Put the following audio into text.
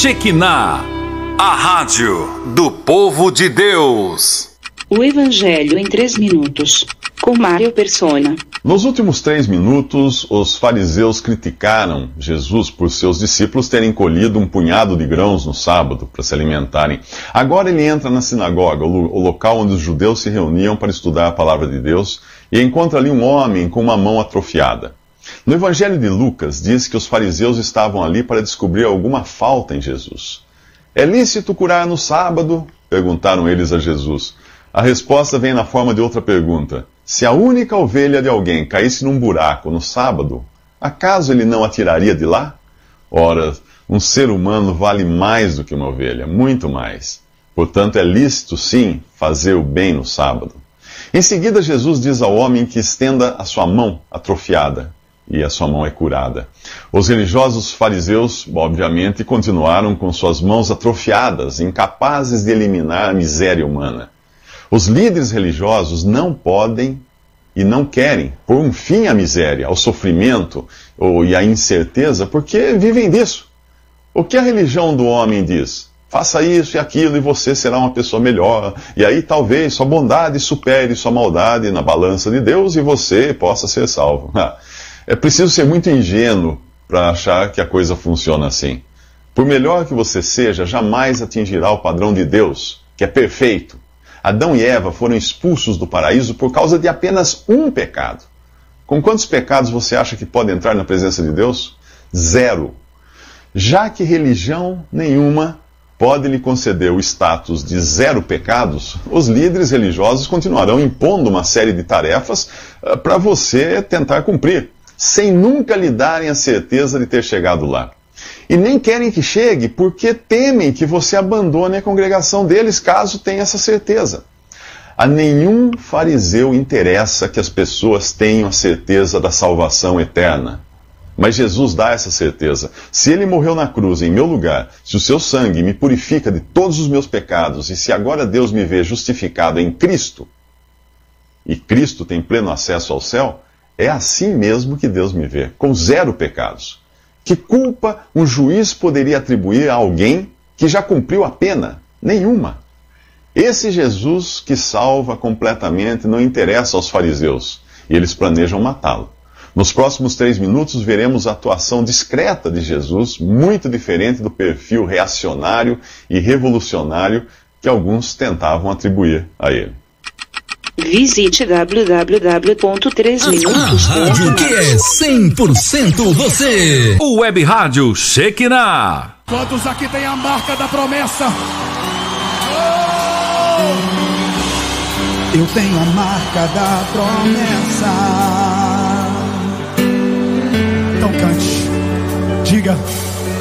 Shekinah, a rádio do povo de Deus. O Evangelho em 3 minutos, com Mário Persona. Nos últimos 3 minutos, os fariseus criticaram Jesus por seus discípulos terem colhido um punhado de grãos no sábado para se alimentarem. Agora ele entra na sinagoga, o local onde os judeus se reuniam para estudar a palavra de Deus, e encontra ali um homem com uma mão atrofiada. No Evangelho de Lucas, diz que os fariseus estavam ali para descobrir alguma falta em Jesus. É lícito curar no sábado? Perguntaram eles a Jesus. A resposta vem na forma de outra pergunta. Se a única ovelha de alguém caísse num buraco no sábado, acaso ele não a tiraria de lá? Ora, um ser humano vale mais do que uma ovelha, muito mais. Portanto, é lícito, sim, fazer o bem no sábado. Em seguida, Jesus diz ao homem que estenda a sua mão atrofiada, e a sua mão é curada. Os religiosos fariseus, obviamente, continuaram com suas mãos atrofiadas, incapazes de eliminar a miséria humana. Os líderes religiosos não podem e não querem pôr um fim à miséria, ao sofrimento e à incerteza, porque vivem disso. O que a religião do homem diz? Faça isso e aquilo e você será uma pessoa melhor. E aí talvez sua bondade supere sua maldade na balança de Deus e você possa ser salvo. É preciso ser muito ingênuo para achar que a coisa funciona assim. Por melhor que você seja, jamais atingirá o padrão de Deus, que é perfeito. Adão e Eva foram expulsos do paraíso por causa de apenas um pecado. Com quantos pecados você acha que pode entrar na presença de Deus? 0. Já que religião nenhuma pode lhe conceder o status de 0 pecados, os líderes religiosos continuarão impondo uma série de tarefas para você tentar cumprir, sem nunca lhe darem a certeza de ter chegado lá. E nem querem que chegue porque temem que você abandone a congregação deles caso tenha essa certeza. A nenhum fariseu interessa que as pessoas tenham a certeza da salvação eterna. Mas Jesus dá essa certeza. Se ele morreu na cruz em meu lugar, se o seu sangue me purifica de todos os meus pecados, e se agora Deus me vê justificado em Cristo, e Cristo tem pleno acesso ao céu, é assim mesmo que Deus me vê, com 0 pecados. Que culpa um juiz poderia atribuir a alguém que já cumpriu a pena? Nenhuma. Esse Jesus que salva completamente não interessa aos fariseus, e eles planejam matá-lo. Nos próximos 3 minutos veremos a atuação discreta de Jesus, muito diferente do perfil reacionário e revolucionário que alguns tentavam atribuir a ele. Visite www.3minutos. A rádio que é 100% você. O Web Rádio Shekinah. Quantos aqui tem a marca da promessa? Eu tenho a marca da promessa. Então cante, diga.